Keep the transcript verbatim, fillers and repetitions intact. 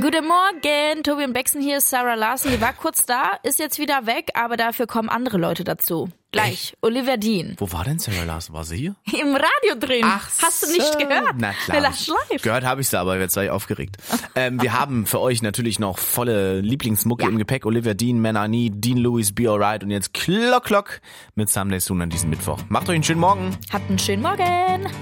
Guten Morgen, Tobi und Bexen, hier ist Sarah Larsen. Die war kurz da, ist jetzt wieder weg, aber dafür kommen andere Leute dazu. Gleich, Echt? Olivia Dean. Wo war denn Sarah Larsen? War sie hier? Im Radio drin. Ach Hast du nicht so. gehört? Na klar. Live. Gehört habe ich sie, aber jetzt war ich aufgeregt. ähm, wir haben für euch natürlich noch volle Lieblingsmucke ja. im Gepäck. Olivia Dean, Man I Need, Dean Lewis, Be Alright und jetzt Klock Klock mit Someday Soon an diesem Mittwoch. Macht euch einen schönen Morgen. Habt einen schönen Morgen.